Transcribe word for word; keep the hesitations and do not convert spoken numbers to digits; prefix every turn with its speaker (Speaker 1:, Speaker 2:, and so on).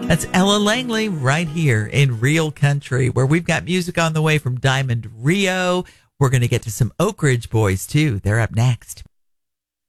Speaker 1: That's Ella Langley right here in Real Country, where we've got music on the way from Diamond Rio. We're going to get to some Oak Ridge Boys, too. They're up next.